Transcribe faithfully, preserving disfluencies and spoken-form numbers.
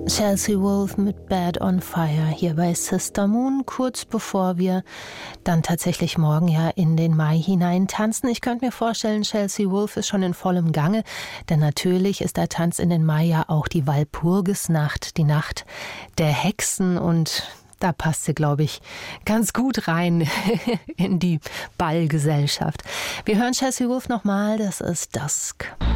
Chelsea Wolfe mit Bad on Fire hier bei Sister Moon, kurz bevor wir dann tatsächlich morgen ja in den Mai hinein tanzen. Ich könnte mir vorstellen, Chelsea Wolfe ist schon in vollem Gange, denn natürlich ist der Tanz in den Mai ja auch die Walpurgisnacht, die Nacht der Hexen, und da passt sie, glaube ich, ganz gut rein in die Ballgesellschaft. Wir hören Chelsea Wolfe nochmal, das ist Dusk.